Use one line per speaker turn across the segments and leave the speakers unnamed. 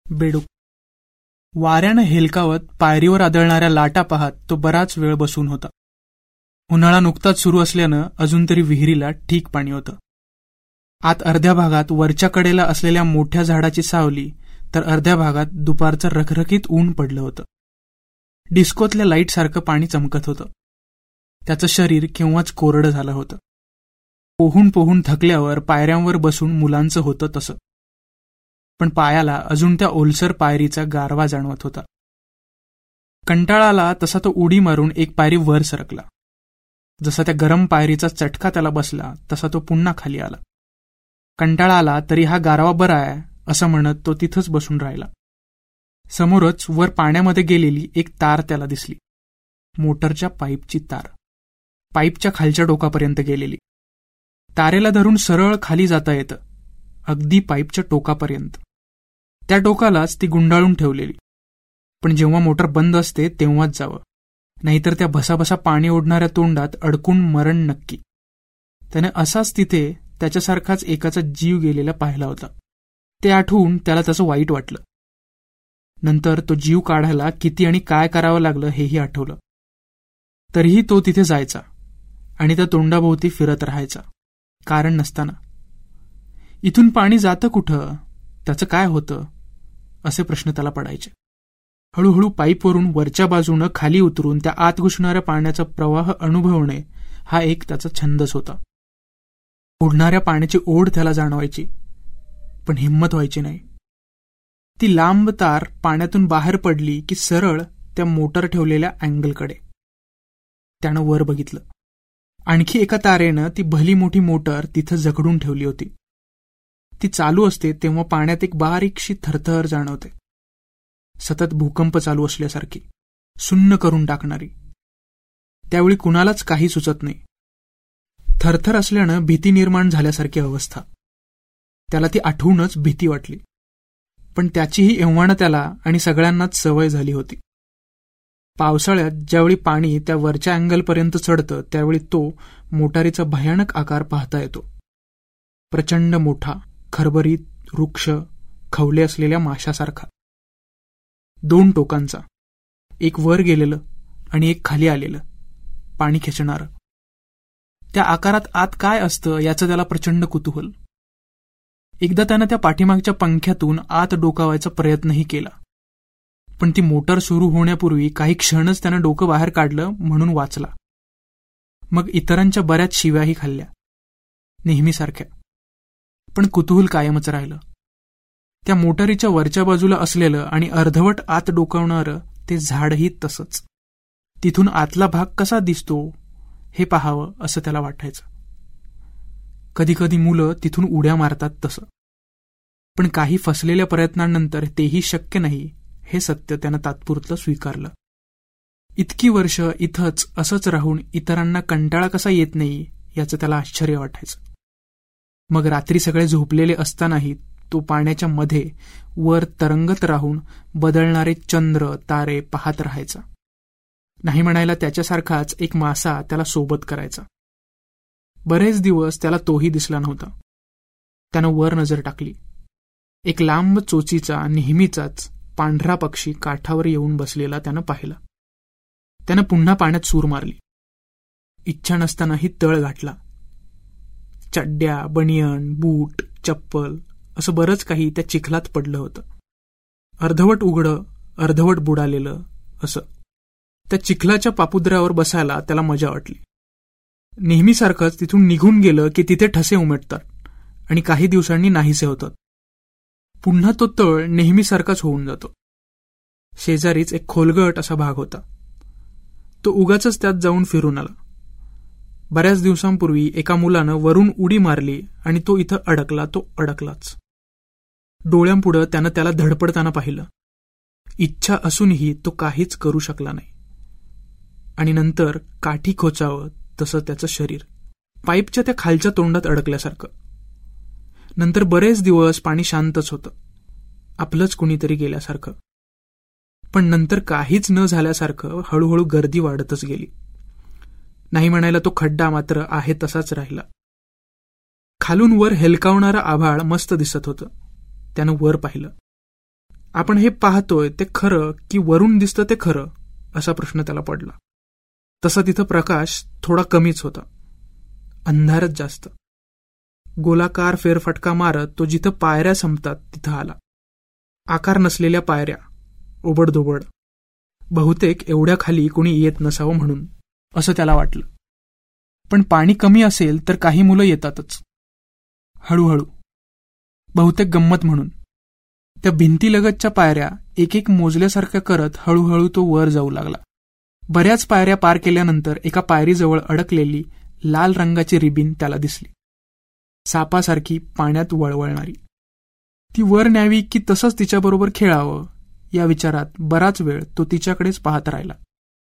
बेडूक. वाऱ्यानं हेलकावत पायरीवर आदळणाऱ्या लाटा पाहत तो बराच वेळ बसून होता. उन्हाळा नुकताच सुरू असल्यानं अजून तरी विहिरीला ठीक पाणी होतं. आत अर्ध्या भागात वरच्या कडेला असलेल्या मोठ्या झाडाची सावली, तर अर्ध्या भागात दुपारचं रखरखीत ऊन पडलं होतं. डिस्कोतल्या लाईटसारखं पाणी चमकत होतं. त्याचं शरीर केव्हाच कोरडं झालं होतं. पोहून पोहून थकल्यावर पायऱ्यांवर बसून मुलांचं होतं तसं. पण पायाला अजून त्या ओलसर पायरीचा गारवा जाणवत होता. कंटाळाला तसा तो उडी मारून एक पायरी वर सरकला. जसा त्या गरम पायरीचा चटका त्याला बसला तसा तो पुन्हा खाली आला. कंटाळा आला तरी हा गारवा बरा आहे असं म्हणत तो तिथंच बसून राहिला. समोरच वर पाण्यामध्ये गेलेली एक तार त्याला दिसली. मोटरच्या पाईपची तार, पाईपच्या खालच्या टोकापर्यंत गेलेली. तारेला धरून सरळ खाली जाता येतं, अगदी पाईपच्या टोकापर्यंत. त्या टोकालाच ती गुंडाळून ठेवलेली. पण जेव्हा मोटर बंद असते तेव्हाच जावं, नाहीतर त्या भसाभसा पाणी ओढणाऱ्या तोंडात अडकून मरण नक्की. त्याने असाच तिथे त्याच्यासारखाच एकाचा जीव गेलेला पाहिला होता. ते आठवून त्याला तसं वाईट वाटलं. नंतर तो जीव काढायला किती आणि काय करावं लागलं हेही आठवलं. तरीही तो तिथे जायचा आणि त्या तोंडाभोवती फिरत राहायचा, कारण नसताना. इथून पाणी जातं कुठं, त्याचं काय होतं, असे प्रश्न त्याला पडायचे. हळूहळू पाईपवरून वरच्या बाजूनं खाली उतरून त्या आत घुसणाऱ्या पाण्याचा प्रवाह अनुभवणे हा एक त्याचा छंदच होता. ओढणाऱ्या पाण्याची ओढ त्याला जाणवायची, पण हिंमत व्हायची नाही. ती लांब तार पाण्यातून बाहेर पडली की सरळ त्या मोटर ठेवलेल्या अँगलकडे. त्यानं वर बघितलं. आणखी एका तारेनं ती भली मोठी मोटर तिथं जखडून ठेवली होती. ती चालू असते तेव्हा पाण्यात एक बारीकशी थरथर जाणवते, सतत भूकंप चालू असल्यासारखी, सुन्न करून टाकणारी. त्यावेळी कुणालाच काही सुचत नाही. थरथर असल्यानं भीती निर्माण झाल्यासारखी अवस्था. त्याला ती आठवूनच भीती वाटली. पण त्याचीही एव्हाना त्याला आणि सगळ्यांनाच सवय झाली होती. पावसाळ्यात ज्यावेळी पाणी त्या वरच्या अँगलपर्यंत चढतं त्यावेळी तो मोटारीचा भयानक आकार पाहता येतो. प्रचंड मोठा, खरबरीत, वृक्ष, खवले असलेल्या माशासारखा. 2 टोकांचा, एक वर गेलेलं आणि एक खाली आलेलं, पाणी खेचणारं. त्या आकारात आत काय असतं याचं त्याला प्रचंड कुतूहल. एकदा त्यानं त्या पाठीमागच्या पंख्यातून आत डोकावायचा प्रयत्नही केला, पण ती मोटर सुरू होण्यापूर्वी काही क्षणच त्यानं डोकं बाहेर काढलं म्हणून वाचला. मग इतरांच्या बऱ्याच शिव्याही खाल्ल्या, नेहमीसारख्या. पण कुतूहल कायमच राहिलं. त्या मोटारीच्या वरच्या बाजूला असलेलं आणि अर्धवट आत डोकावणारं ते झाडही तसंच. तिथून आतला भाग कसा दिसतो हे पाहावं असं त्याला वाटायचं. कधीकधी मुलं तिथून उड्या मारतात तसं. पण काही फसलेल्या प्रयत्नांनंतर तेही शक्य नाही हे सत्य त्यानं तात्पुरतं स्वीकारलं. इतकी वर्ष इथंच असंच राहून इतरांना कंटाळा कसा येत नाही याचं त्याला आश्चर्य वाटायचं. मग रात्री सगळे झोपलेले असतानाही तो पाण्याच्या मध्ये वर तरंगत राहून बदलणारे चंद्र तारे पाहत राहायचा. नाही म्हणायला त्याच्यासारखाच एक मासा त्याला सोबत करायचा. बरेच दिवस त्याला तोही दिसला नव्हता. त्यानं वर नजर टाकली. एक लांब चोचीचा नेहमीचाच पांढरा पक्षी काठावर येऊन बसलेला त्यानं पाहिला. त्यानं पुन्हा पाण्यात सूर मारली. इच्छा नसतानाही तळ गाठला. चड्ड्या, बनियन, बूट, चप्पल असं बरंच काही त्या चिखलात पडलं होतं. अर्धवट उघडं, अर्धवट बुडालेलं असं. त्या चिखलाच्या पापुद्र्यावर बसायला त्याला मजा वाटली. नेहमीसारखंच तिथून निघून गेलं की तिथे ठसे उमटतात आणि काही दिवसांनी नाहीसे होतात. पुन्हा तो तळ नेहमीसारखाच होऊन जातो. शेजारीच एक खोलगट असा भाग होता. तो उगाचच त्यात जाऊन फिरून आला. बऱ्याच दिवसांपूर्वी एका मुलानं वरून उडी मारली आणि तो इथं अडकला. तो अडकलाच. डोळ्यांपुढं त्यानं त्याला धडपडताना पाहिलं. इच्छा असूनही तो काहीच करू शकला नाही. आणि नंतर काठी खोचावं तसं त्याचं शरीर पाईपच्या त्या खालच्या तोंडात अडकल्यासारखं. नंतर बरेच दिवस पाणी शांतच होतं, आपलंच कुणीतरी गेल्यासारखं. पण नंतर काहीच न झाल्यासारखं हळूहळू गर्दी वाढतच गेली. नाही म्हणायला तो खड्डा मात्र आहे तसाच राहिला. खालून वर हेलकावणारं आभाळ मस्त दिसत होतं. त्यानं वर पाहिलं. आपण हे पाहतोय ते खरं की वरून दिसतं ते खरं, असा प्रश्न त्याला पडला. तसा तिथं प्रकाश थोडा कमीच होता, अंधारच जास्त. गोलाकार फेरफटका मारत तो जिथं पायऱ्या संपतात तिथं आला. आकार नसलेल्या पायऱ्या, ओबडधोबड. बहुतेक एवढ्या खाली कोणी येत नसावं म्हणून, असं त्याला वाटलं. पण पाणी कमी असेल तर काही मुलं येतातच, हळूहळू, बहुतेक गंमत म्हणून. त्या भिंतीलगतच्या पायऱ्या एक एक मोजल्यासारख्या करत हळूहळू तो वर जाऊ लागला. बऱ्याच पायऱ्या पार केल्यानंतर एका पायरीजवळ अडकलेली लाल रंगाची रिबीन त्याला दिसली, सापासारखी पाण्यात वळवळणारी. ती वर न्यावी की तसंच तिच्याबरोबर खेळावं या विचारात बराच वेळ तो तिच्याकडेच पाहत राहिला.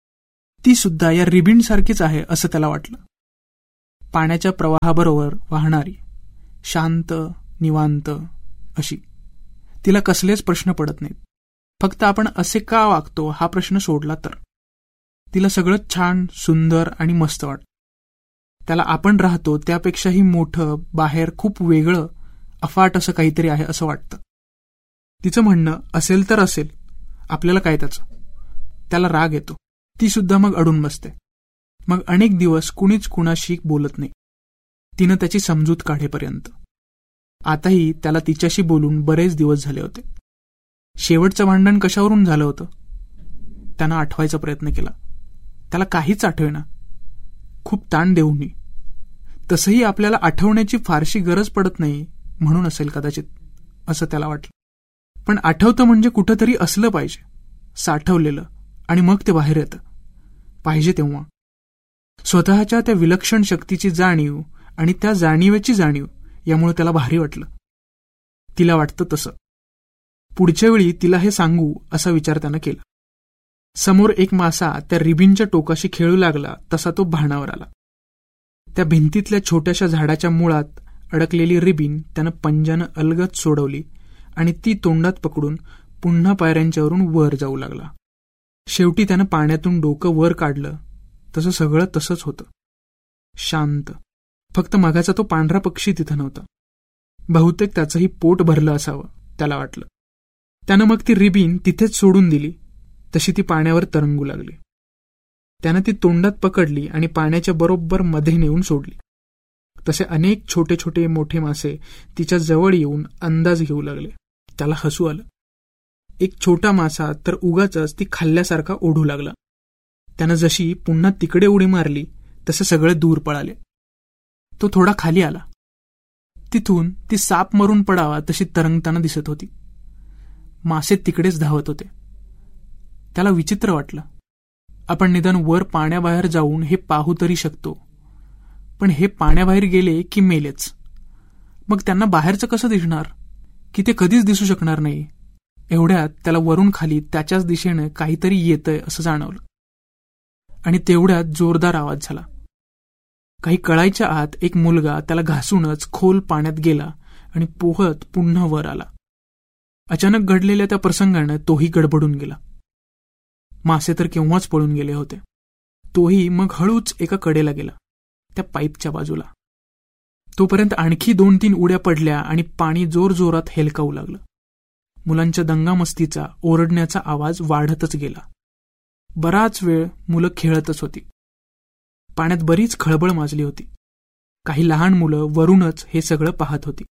ती सुद्धा या रिबीनसारखीच आहे असं त्याला वाटलं, पाण्याच्या प्रवाहाबरोबर वाहणारी, शांत, निवांत अशी. तिला कसलेच प्रश्न पडत नाहीत. फक्त आपण असे का वागतो हा प्रश्न सोडला तर. तिला सगळं छान, सुंदर आणि मस्त वाटतं. त्याला आपण राहतो त्यापेक्षाही मोठं, बाहेर खूप वेगळं, अफाट असं काहीतरी आहे असं वाटतं. तिचं म्हणणं असेल तर असेल, आपल्याला काय त्याचं. त्याला राग येतो. ती सुद्धा मग अडून बसते. मग अनेक दिवस कुणीच कुणाशी बोलत नाही, तिनं त्याची समजूत काढेपर्यंत. आताही त्याला तिच्याशी बोलून बरेच दिवस झाले होते. शेवटचं भांडण कशावरून झालं होतं त्यानं आठवायचा प्रयत्न केला. त्याला काहीच आठवेना, खूप ताण देऊनही. तसंही आपल्याला आठवण्याची फारशी गरज पडत नाही म्हणून असेल कदाचित, असं त्याला वाटलं. पण आठवतं म्हणजे कुठंतरी असलं पाहिजे, साठवलेलं, आणि मग ते बाहेर येतं पाहिजे तेव्हा. स्वतःच्या त्या विलक्षण शक्तीची जाणीव आणि त्या जाणीवेची जाणीव यामुळे त्याला भारी वाटलं. तिला वाटतं तसं. पुढच्या वेळी तिला हे सांगू असा विचार त्यानं केला. समोर एक मासा त्या रिबीनच्या टोकाशी खेळू लागला तसा तो भानावर आला. त्या भिंतीतल्या छोट्याशा झाडाच्या मुळात अडकलेली रिबीन त्यानं पंजानं अलगद सोडवली आणि ती तोंडात पकडून पुन्हा पायऱ्यांच्यावरून वर जाऊ लागला. शेवटी त्यानं पाण्यातून डोकं वर काढलं तसं सगळं तसंच होतं, शांत. फक्त मगाचा तो पांढरा पक्षी तिथं नव्हता. बहुतेक त्याचंही पोट भरलं असावं त्याला वाटलं. त्यानं मग ती रिबीन तिथेच सोडून दिली, तशी ती पाण्यावर तरंगू लागली. त्यानं ती तोंडात पकडली आणि पाण्याच्या बरोबर मध्ये नेऊन सोडली. तसे अनेक छोटे छोटे मोठे मासे तिच्या जवळ येऊन अंदाज घेऊ लागले. त्याला हसू आलं. एक छोटा मासा तर उगाचच ती खाल्ल्यासारखा ओढू लागला. त्यानं जशी पुन्हा तिकडे उडी मारली तसे सगळे दूर पळाले. तो थोडा खाली आला. तिथून ती साप मरून पडावा तशी तरंगताना दिसत होती. मासे तिकडेच धावत होते. त्याला विचित्र वाटलं. आपण निदान वर पाण्याबाहेर जाऊन हे पाहू तरी शकतो, पण हे पाण्याबाहेर गेले की मेलेच. मग त्यांना बाहेरचं कसं दिसणार, की ते कधीच दिसू शकणार नाही. एवढ्यात त्याला वरून खाली त्याच्याच दिशेनं काहीतरी येतंय असं जाणवलं, आणि तेवढ्यात जोरदार आवाज झाला. काही कळायच्या आत एक मुलगा त्याला घासूनच खोल पाण्यात गेला आणि पोहत पुन्हा वर आला. अचानक घडलेल्या त्या प्रसंगानं तोही गडबडून गेला. मासे तर केव्हाच पळून गेले होते. तोही मग हळूच एका कडेला गेला, त्या पाईपच्या बाजूला. तोपर्यंत आणखी 2-3 उड्या पडल्या आणि पाणी जोरजोरात हेलकावू लागलं. मुलांच्या दंगामस्तीचा, ओरडण्याचा आवाज वाढतच गेला. बराच वेळ मुलं खेळतच होती. पाण्यात बरीच खळबळ माजली होती. काही लहान मुलं वरूनच हे सगळं पाहत होती.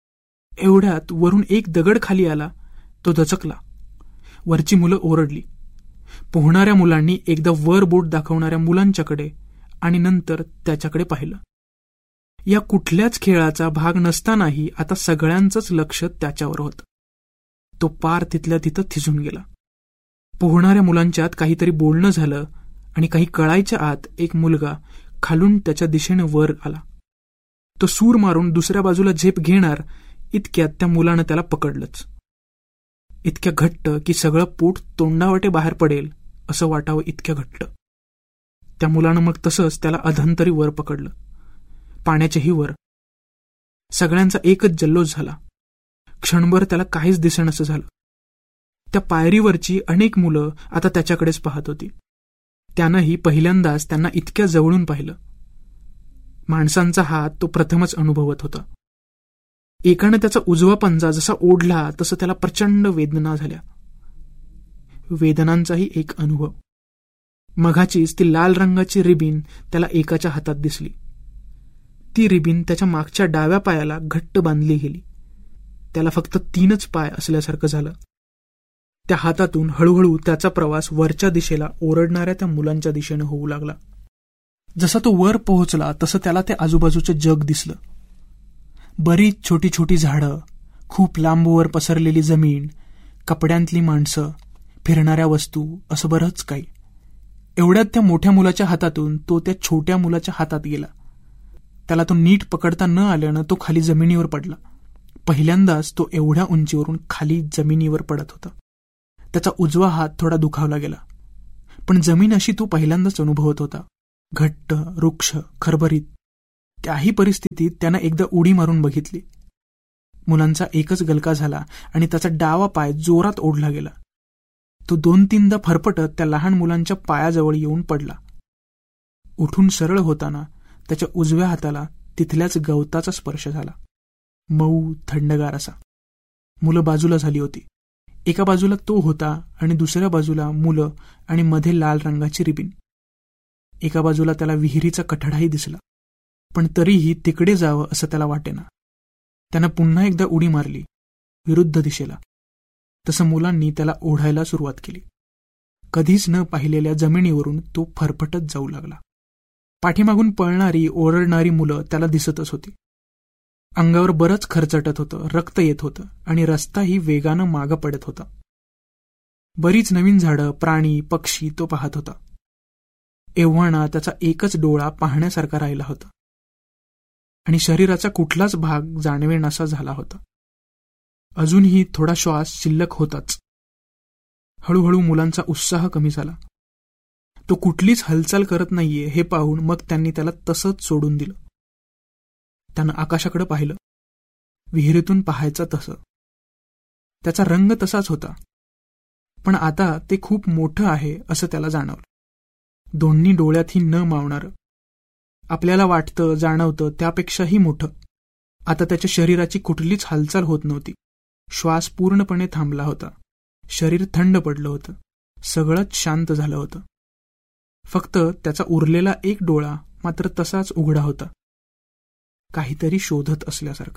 एवढ्यात वरून एक दगड खाली आला. तो दचकला. वरची मुलं ओरडली. पोहणाऱ्या मुलांनी एकदा वर बोट दाखवणाऱ्या मुलांच्याकडे आणि नंतर त्याच्याकडे पाहिलं. या कुठल्याच खेळाचा भाग नसतानाही आता सगळ्यांचंच लक्ष त्याच्यावर होतं. तो पार तिथल्या तिथं थिजून गेला. पोहणाऱ्या मुलांच्यात काहीतरी बोलणं झालं आणि काही कळायच्या आत एक मुलगा खालून त्याच्या दिशेने वर आला. तो सूर मारून दुसऱ्या बाजूला झेप घेणार इतक्यात त्या मुलानं त्याला पकडलंच. इतक्या घट्ट की सगळं पोट तोंडावाटे बाहेर पडेल असं वाटावं इतक्या घट्ट. त्या मुलानं मग तसंच त्याला अधांतरी वर पकडलं, पाण्याच्याही वर. सगळ्यांचा एकच जल्लोष झाला. क्षणभर त्याला काहीच दिसेनासं झालं. त्या पायरीवरची अनेक मुलं आता त्याच्याकडेच पाहत होती. त्यानंही पहिल्यांदाच त्यांना इतक्या जवळून पाहिलं. माणसांचा हात तो प्रथमच अनुभवत होता. एकानं त्याचा उजवा पंजा जसा ओढला तसं त्याला प्रचंड वेदना झाल्या. वेदनांचाही एक अनुभव. मघाचीच ती लाल रंगाची रिबीन त्याला एकाच्या हातात दिसली. ती रिबीन त्याच्या मागच्या डाव्या पायाला घट्ट बांधली गेली. त्याला फक्त 3च पाय असल्यासारखं झालं. त्या हातातून हळूहळू त्याचा प्रवास वरच्या दिशेला ओरडणाऱ्या त्या मुलांच्या दिशेनं होऊ लागला. जसा तो वर पोहोचला तसं त्याला ते आजूबाजूचं जग दिसलं. बरीच छोटी छोटी झाडं, खूप लांबवर पसरलेली जमीन, कपड्यांतली माणसं, फिरणाऱ्या वस्तू, असं बरंच काही. एवढ्यात त्या मोठ्या मुलाच्या हातातून तो त्या छोट्या मुलाच्या हातात गेला. त्याला तो नीट पकडता न आल्यानं तो खाली जमिनीवर पडला. पहिल्यांदाच तो एवढ्या उंचीवरून खाली जमिनीवर पडत होता. त्याचा उजवा हात थोडा दुखावला गेला. पण जमीन अशी तो पहिल्यांदाच अनुभवत होता, घट्ट, वृक्ष, खरबरीत. त्याही परिस्थितीत त्यानं एकदा उडी मारून बघितली. मुलांचा एकच गलका झाला आणि त्याचा डावा पाय जोरात ओढला गेला. तो 2-3दा फरफटत त्या लहान मुलांच्या पायाजवळ येऊन पडला. उठून सरळ होताना त्याच्या उजव्या हाताला तिथल्याच गवताचा स्पर्श झाला, मऊ, थंडगार असा. मुलं बाजूला झाली होती. एका बाजूला तो होता आणि दुसऱ्या बाजूला मुलं आणि मध्ये लाल रंगाची रिबीन. एका बाजूला त्याला विहिरीचा कठडाही दिसला, पण तरीही तिकडे जावं असं त्याला वाटेना. त्यानं पुन्हा एकदा उडी मारली, विरुद्ध दिशेला. तसं मुलांनी त्याला ओढायला सुरुवात केली. कधीच न पाहिलेल्या जमिनीवरून तो फरफटत जाऊ लागला. पाठीमागून पळणारी, ओरडणारी मुलं त्याला दिसतच होती. अंगावर बरंच खरचटत होतं, रक्त येत होतं आणि रस्ताही वेगानं मागं पडत होता. बरीच नवीन झाडं, प्राणी, पक्षी तो पाहत होता. एव्हाना त्याचा एकच डोळा पाहण्यासारखा राहिला होता आणि शरीराचा कुठलाच भाग जाणवेनासा झाला होता. अजूनही थोडा श्वास शिल्लक होताच. हळूहळू मुलांचा उत्साह कमी झाला. तो कुठलीच हालचाल करत नाहीये हे पाहून मग त्यांनी त्याला तसंच सोडून दिलं. त्यानं आकाशाकडे पाहिलं, विहिरीतून पाहायचं तसं. त्याचा रंग तसाच होता, पण आता ते खूप मोठं आहे असं त्याला जाणवलं. दोन्ही डोळ्यातही न मावणारं. आपल्याला वाटतं, जाणवतं त्यापेक्षाही मोठं. आता त्याच्या शरीराची कुठलीच हालचाल होत नव्हती. श्वास पूर्णपणे थांबला होता. शरीर थंड पडलं होतं. सगळंच शांत झालं होतं. फक्त त्याचा उरलेला एक डोळा मात्र तसाच उघडा होता, काहीतरी शोधत असल्यासारखा.